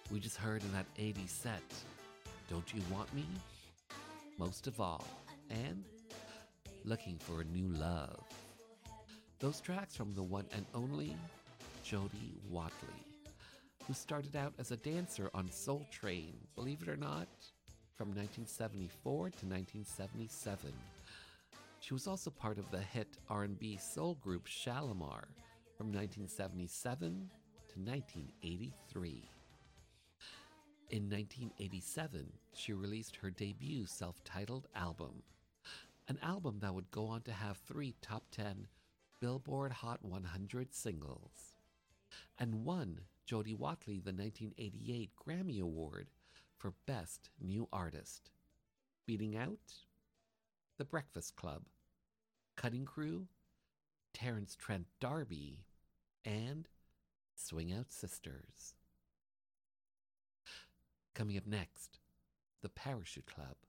We just heard in that 80s set, Don't You Want Me? Most of All, and Looking for a New Love. Those tracks from the one and only Jody Watley, who started out as a dancer on Soul Train, believe it or not, from 1974 to 1977. She was also part of the hit R&B soul group Shalamar from 1977 to 1983. In 1987, she released her debut self-titled album, an album that would go on to have 3 top 10 Billboard Hot 100 singles, and won Jody Watley the 1988 Grammy Award for Best New Artist, beating out The Breakfast Club, Cutting Crew, Terence Trent D'Arby, and Swing Out Sisters. Coming up next, The Parachute Club.